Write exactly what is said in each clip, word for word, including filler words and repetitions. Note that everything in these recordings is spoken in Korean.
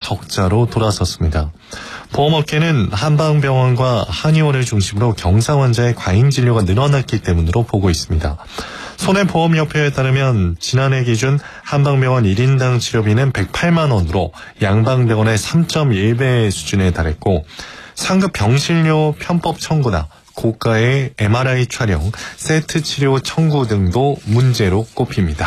적자로 돌아섰습니다. 보험업계는 한방병원과 한의원을 중심으로 경상 환자의 과잉 진료가 늘어났기 때문으로 보고 있습니다. 손해보험협회에 따르면 지난해 기준 한방병원 일 인당 치료비는 백팔만 원으로 양방병원의 삼 점 일 배 수준에 달했고 상급 병실료 편법 청구나 고가의 엠알아이 촬영, 세트 치료 청구 등도 문제로 꼽힙니다.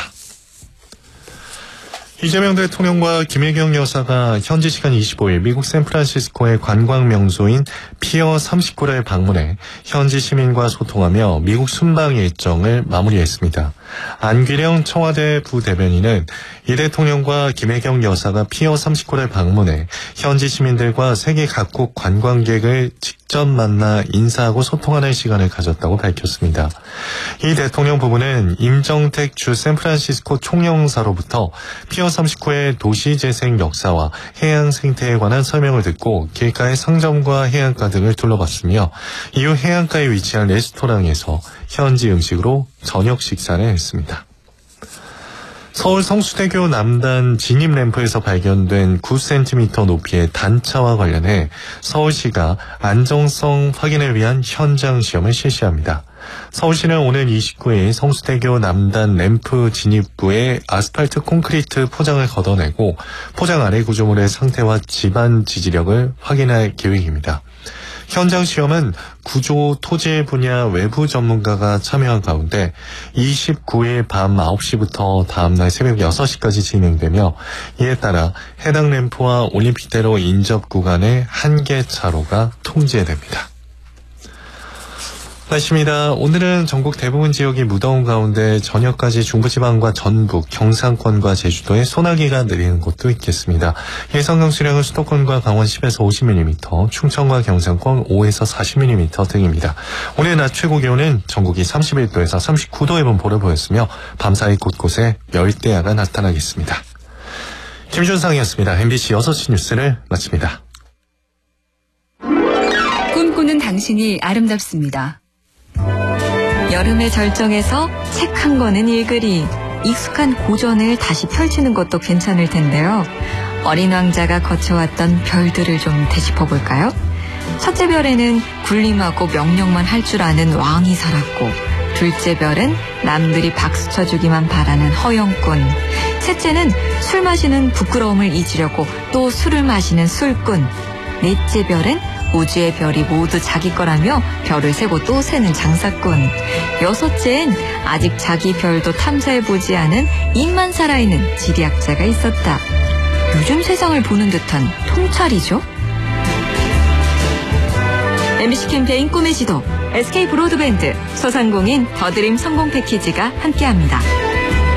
이재명 대통령과 김혜경 여사가 현지 시간 이십오일 미국 샌프란시스코의 관광 명소인 피어 삼십구를 방문해 현지 시민과 소통하며 미국 순방 일정을 마무리했습니다. 안규령 청와대 부대변인은 이 대통령과 김혜경 여사가 피어 삼십구를 방문해 현지 시민들과 세계 각국 관광객을 직접 만나 인사하고 소통하는 시간을 가졌다고 밝혔습니다. 이 대통령 부부는 임정택 주 샌프란시스코 총영사로부터 피어 삼십구의 도시재생 역사와 해양 생태에 관한 설명을 듣고 길가의 상점과 해안가 등을 둘러봤으며 이후 해안가에 위치한 레스토랑에서 현지 음식으로 저녁 식사를 했습니다. 서울 성수대교 남단 진입램프에서 발견된 구 센티미터 높이의 단차와 관련해 서울시가 안정성 확인을 위한 현장 시험을 실시합니다. 서울시는 오늘 이십구일 성수대교 남단 램프 진입부에 아스팔트 콘크리트 포장을 걷어내고 포장 아래 구조물의 상태와 집안 지지력을 확인할 계획입니다. 현장 시험은 구조 토질 분야 외부 전문가가 참여한 가운데 이십구일 밤 아홉 시부터 다음날 새벽 여섯 시까지 진행되며 이에 따라 해당 램프와 올림픽대로 인접 구간의 한 개 차로가 통제됩니다. 날씨입니다. 오늘은 전국 대부분 지역이 무더운 가운데 저녁까지 중부지방과 전북, 경상권과 제주도에 소나기가 내리는 곳도 있겠습니다. 예상 강수량은 수도권과 강원 십에서 오십 밀리미터, 충청과 경상권 오에서 사십 밀리미터 등입니다. 오늘 낮 최고 기온은 전국이 삼십일 도에서 삼십구 도의 분포를 보였으며 밤사이 곳곳에 열대야가 나타나겠습니다. 김준상이었습니다. 엠비씨 여섯 시 뉴스를 마칩니다. 꿈꾸는 당신이 아름답습니다. 여름의 절정에서 책 한 권은 읽으리. 익숙한 고전을 다시 펼치는 것도 괜찮을 텐데요. 어린 왕자가 거쳐왔던 별들을 좀 되짚어볼까요? 첫째 별에는 군림하고 명령만 할 줄 아는 왕이 살았고, 둘째 별은 남들이 박수 쳐주기만 바라는 허영꾼, 셋째는 술 마시는 부끄러움을 잊으려고 또 술을 마시는 술꾼, 넷째 별은 우주의 별이 모두 자기 거라며 별을 세고 또 세는 장사꾼, 여섯째엔 아직 자기 별도 탐사해보지 않은 입만 살아있는 지리학자가 있었다. 요즘 세상을 보는 듯한 통찰이죠. 엠비씨 캠페인 꿈의 지도, 에스케이 브로드밴드, 소상공인 더드림 성공 패키지가 함께합니다.